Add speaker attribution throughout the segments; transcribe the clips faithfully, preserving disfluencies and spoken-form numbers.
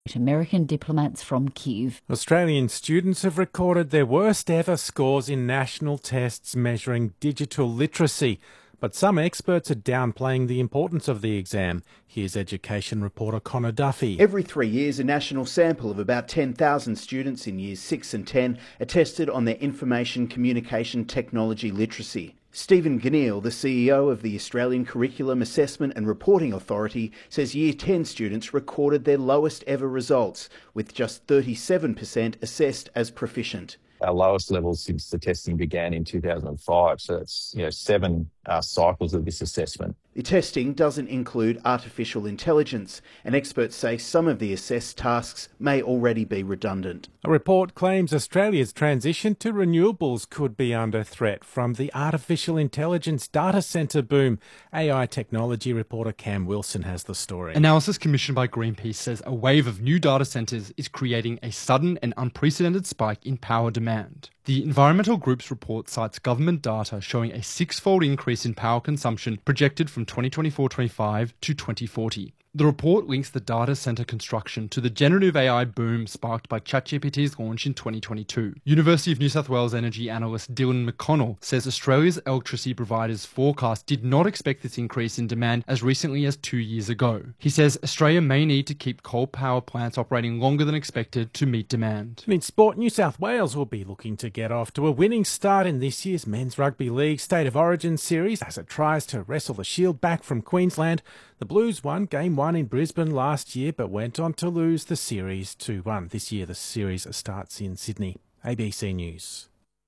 Speaker 1: American diplomats from Kyiv.
Speaker 2: Australian students have recorded their worst ever scores in national tests measuring digital literacy. But some experts are downplaying the importance of the exam. Here's education reporter Connor Duffy.
Speaker 3: Every three years, a national sample of about ten thousand students in years six and ten are tested on their information communication technology literacy. Stephen Ganneil, the C E O of the Australian Curriculum Assessment and Reporting Authority, says Year ten students recorded their lowest ever results, with just thirty-seven percent assessed as proficient.
Speaker 4: Our lowest levels since the testing began in two thousand five, so it's you know seven uh, cycles of this assessment.
Speaker 3: The testing doesn't include artificial intelligence, and experts say some of the assessed tasks may already be redundant.
Speaker 2: A report claims Australia's transition to renewables could be under threat from the artificial intelligence data centre boom. A I technology reporter Cam Wilson has the story.
Speaker 5: Analysis commissioned by Greenpeace says a wave of new data centres is creating a sudden and unprecedented spike in power demand. The environmental group's report cites government data showing a six-fold increase in power consumption projected from twenty twenty-four twenty-five to twenty forty. The report links the data centre construction to the generative A I boom sparked by ChatGPT's launch in twenty twenty-two. University of New South Wales energy analyst Dylan McConnell says Australia's electricity providers' forecast did not expect this increase in demand as recently as two years ago. He says Australia may need to keep coal power plants operating longer than expected to meet demand.
Speaker 2: And in sport, New South Wales will be looking to get off to a winning start in this year's Men's Rugby League State of Origin series as it tries to wrestle the shield back from Queensland. The Blues won game one in Brisbane last year but went on to lose the series two one. This year the series starts in Sydney. A B C News.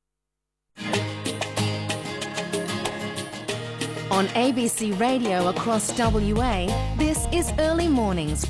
Speaker 6: On A B C Radio across W A, this is Early Mornings.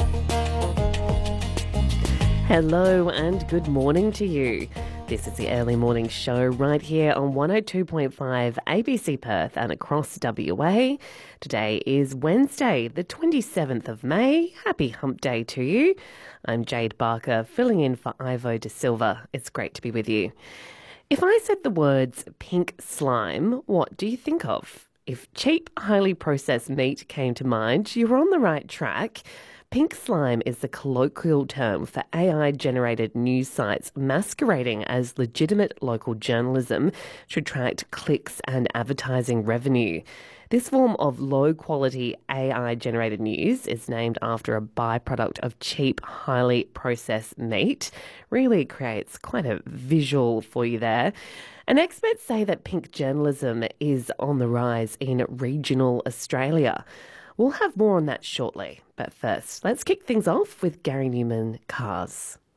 Speaker 7: Hello and good morning to you. This is the Early Morning Show right here on one oh two point five A B C Perth and across W A. Today is Wednesday, the twenty-seventh of May. Happy Hump Day to you. I'm Jade Barker, filling in for Ivo De Silva. It's great to be with you. If I said the words pink slime, what do you think of? If cheap, highly processed meat came to mind, you're on the right track. Pink slime is the colloquial term for A I-generated news sites masquerading as legitimate local journalism to attract clicks and advertising revenue. This form of low-quality A I-generated news is named after a byproduct of cheap, highly processed meat. Really creates quite a visual for you there. And experts say that pink journalism is on the rise in regional Australia. We'll have more on that shortly. But first, let's kick things off with Gary Newman Cars.